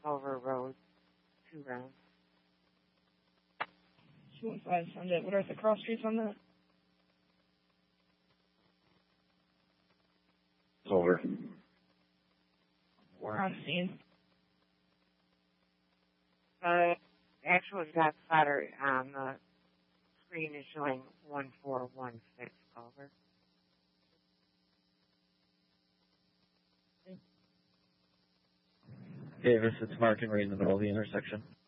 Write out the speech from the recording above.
Culver Road, 2 rounds. 215 Sunday. What are the cross streets on that? Over. We're on scene. Actual exact spotter on the screen is showing 1416 Culver. Davis, it's Mark and Reed in the middle of the intersection.